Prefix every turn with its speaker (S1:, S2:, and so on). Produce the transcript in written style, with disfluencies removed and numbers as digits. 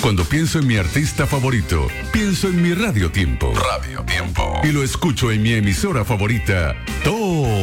S1: Cuando pienso en mi artista favorito, pienso en mi Radio Tiempo.
S2: Radio Tiempo.
S1: Y lo escucho en mi emisora favorita, todo